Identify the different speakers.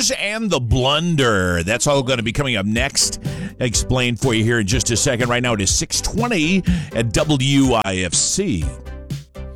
Speaker 1: Blunders and the Blunder. That's all going to be coming up next. Explain for you here in just a second. Right now it is 6:20 at WIFC.